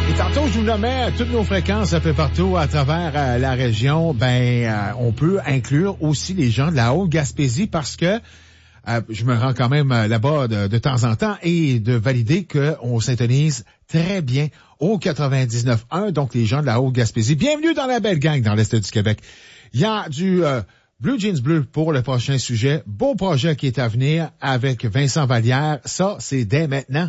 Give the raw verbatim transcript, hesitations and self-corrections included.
Et tantôt, je vous nommais toutes nos fréquences un peu partout à travers euh, la région. Ben, euh, on peut inclure aussi les gens de la Haute-Gaspésie parce que euh, je me rends quand même euh, là-bas de, de temps en temps et de valider qu'on s'intonise très bien au quatre-vingt-dix-neuf un. Donc, les gens de la Haute-Gaspésie, bienvenue dans la belle gang dans l'Est du Québec. Il y a du euh, Blue Jeans Bleu pour le prochain sujet. Beau projet qui est à venir avec Vincent Vallière. Ça, c'est dès maintenant.